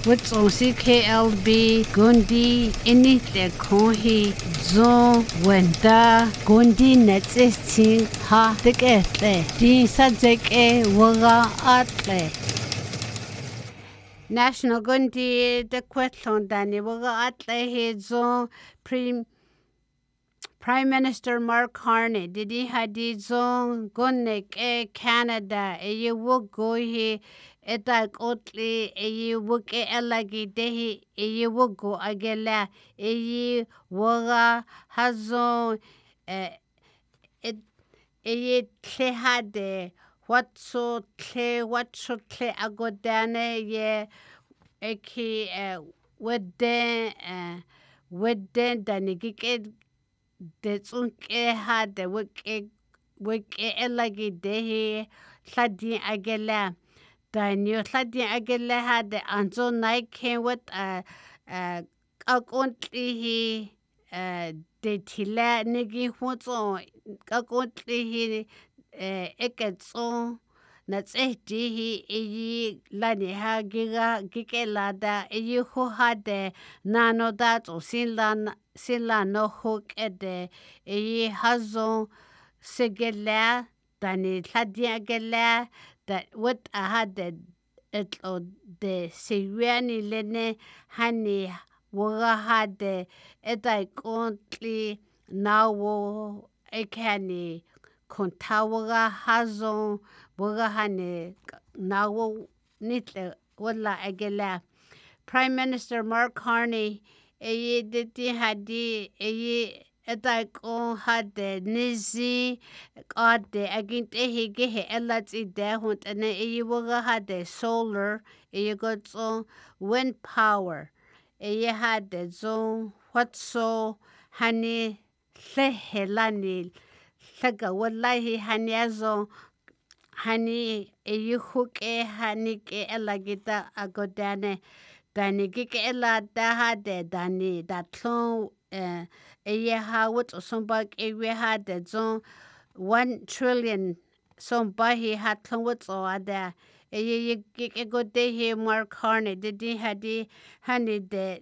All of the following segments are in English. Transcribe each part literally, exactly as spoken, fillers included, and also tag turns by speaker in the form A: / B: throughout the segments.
A: What's on C K L B, Gundi, Ini te Kohi, Zon, Wenda, Gundi Netzisting, Ha, the Gete, Din Sadzeke, Waga Atle. National Gundi, the Quetlon Dani, Waga Atle, his zone, Prim. Prime Minister Mark Carney, Didi Hadi Zong, Gunnik, E Canada, E you would go he, Etak Otli, E you would get Elagi Dehi, E you would go Agela, E you Waga Hazon, E ye Tlehade, what so Tle, what so Tle Agodane, ye Eki, Wedden, Wedden, Danigik. Detsunke had the wicked wicked elagi dehi Sadi Agela. The new Sadi Agela had the Anzo night came with a a country he the Tila Nigi Hutson, a country he Eketson. That's a he e lani ha giga gikelada e you who had the nano that or sinlan sila no hook at the e hazon segela tani ladia gela that what I had the it or the Siriani lene honey waga had the etai country now a canny kontawaga hazon Boga hane nawo nitle wala agela. Prime Minister Mark Carney eye diti hadi eye etai had the nizi god the agint ehe gehe elats ide hunt and eye woga had the solar eye got so wind power eye had the zone what so honey lehelani lega wallahi hanyazo Hani e you hook e hani ke elagita agodane dani gike ela daha de dani that clone uh a year how what or some bug a we had the zone one trillion some bahi had clone what's or there a year gike go day here Mark Carney did he had the honey the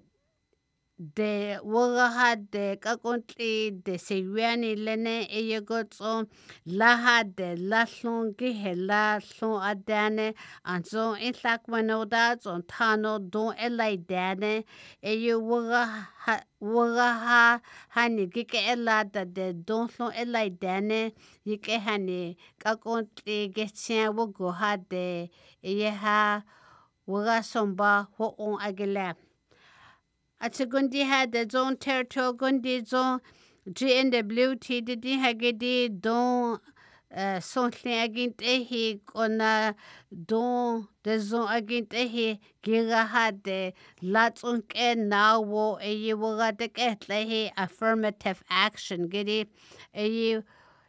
A: de waga had de kakontli de Siriani lene e yegotso la had de la slon gihela slon adane and so in lak manoda on tano don elai dane e you waga waga ha hani gike ela da de don slon elai dane yike hani kakontli getsia wogo had de e ha waga somba ho on agela At a Gundi had the zone territorial Gundi zone G N W T did hagedi don something agint ehi on don the zone agint ehi giga had the lots on ken now wo a you will got the lehi affirmative action giddy a you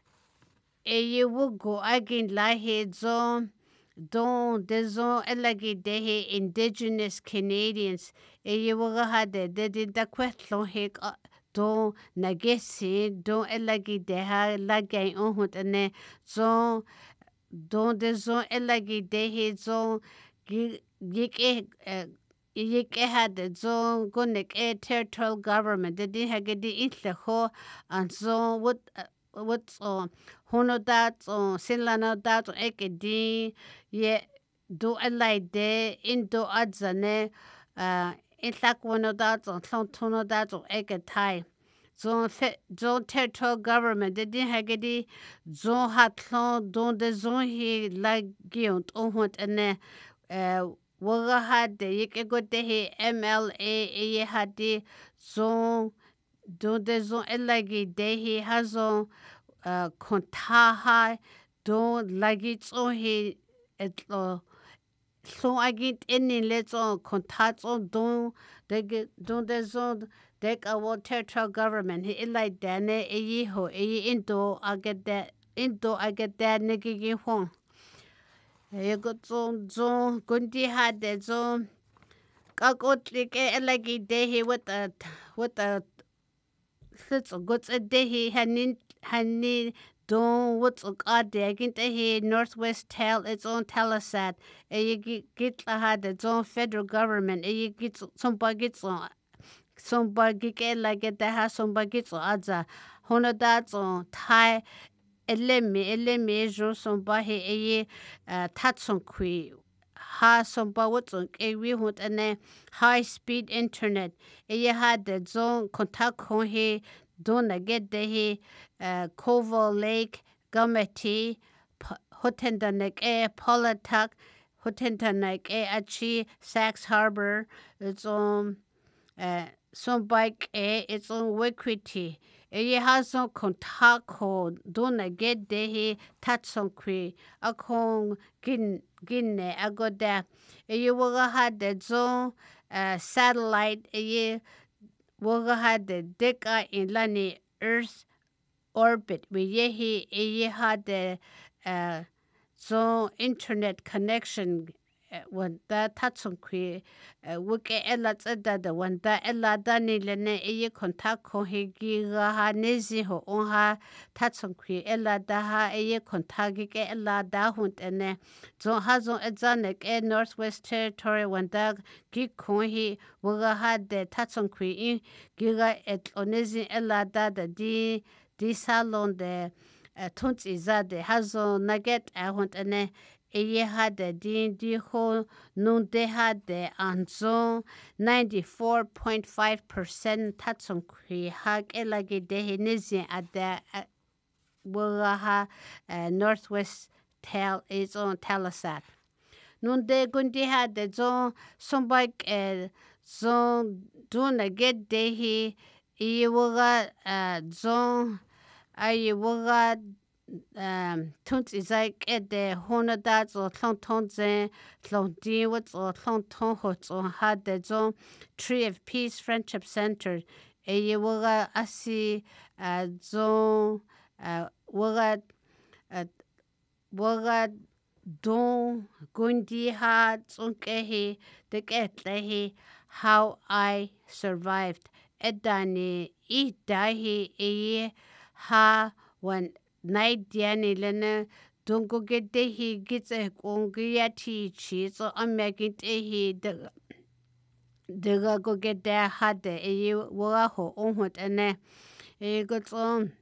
A: a you will go agin lahi zone. Don the zone elagi dehi indigenous Canadians e yewaga hade de did the question hik don nagesi don elagi deha lagay ohut ane zone don the zone elagi dehi zone yik yik had zone gunik e territorial government de din hagedi itle ho and zone what what's on hono that on silana that on ekedi ye do alai de indo adzane uh itlak one that on tono that on eketai zone zone territorial government de din hagedi zone hatlon don de zone he lagiont ohont ane uh waga had de yike go de he M L A e had de zone don de zone elagi de he hazon uh kontaha don lagi so he etlo so agit any let's on contact on don they get don de zone dek our territorial government he like dane e ho e indo I get that indo I get that nigi hon e go zone zone gundi had de zone kakotlik e lagi de he with a with a It's a good day he hanin hani don't what's a day again he Northwest Tel its own Telesat a get had its own federal government a get some buckets on some bucket like it that has some buckets on adza hona that's on Thai elemi elemi jo some bahe a tatson kui ha some bawats on a we want a high speed internet a had the zone contact on he don't get the he Koval Lake Gameti Hotendanek e Polatak Hotendanek e Achi Sax Harbor its own some bike e its own equity e has no contact code don't get the he tatson qui a kong gin ginne a go there you will had the zone satellite e will had the deka in lani earth orbit we yehi ye had the uh so internet connection when that tatson kwi wuke ella tsada the when that ella dani lene ye contact ko hegi ha nezi ho on ha tatson kwi ella da ha ye contact ke ella da hunt ene so ha so etzanek e Northwest Territory when that gi ko hi wuga had the tatson kwi giga et onezi ella da the di di salon de tunt izade hazo nugget I want ane e had the din di ho nun de had the anzo ninety-four point five percent tatson kri hag elage de nizi at the waha Northwest Tel is on Telesat nun de gundi had the zone some bike zone duna get de he e waga zone I waga um tunt is like at the hona that or ton ton zen ton di what's or ton ton hot or had the zone Tree of Peace Friendship Center e waga asi zone waga waga don gundi had sunke the get he how I survived edani e dahi e ha when night diani lena don't go get the he gets a congia teach so I'm making he the the go get there had the e waho on what and e got on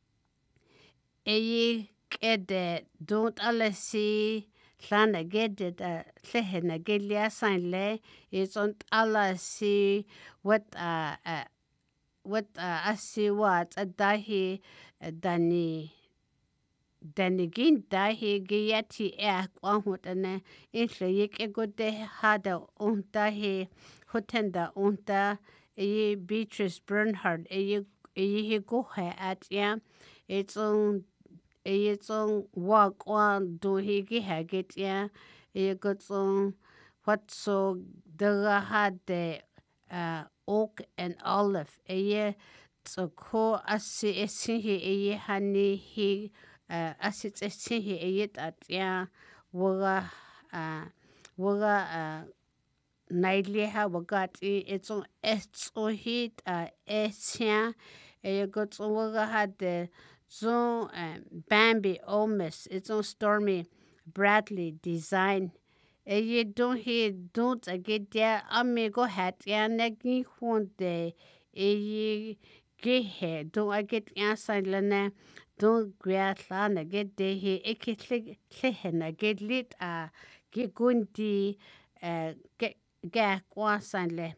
A: e get the don't alles see Lana get it a lehena gelia sign le it's on alla see what uh what uh I see what a dahi dani dani gin dahi giati air on what and in yik a good day had a on dahi hotenda on da e Beatrice Bernhard e e go at yeah it's on it's on walk on do he get yeah it got on what so the had the uh oak and olive a year so ko asi esin he e hani he uh asit esin he e at yeah waga uh waga uh nightly ha wagat it's on it's on heat uh esia e got on waga had the so um, Bambi Omis it's on Stormy Bradley design e you don't hear don't get there amigo hat ya nagi honde e ge he don't I get answer lana don't great lana get de he e ke hle get lit a ge gundi uh get ga kwasanle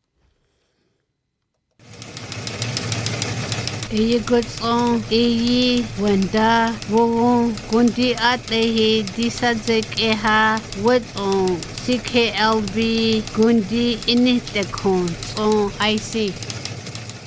A: Eyi gotson eyi wenda wogon gundi atehi disadzek eha wet on C K L B gundi init de kon on I C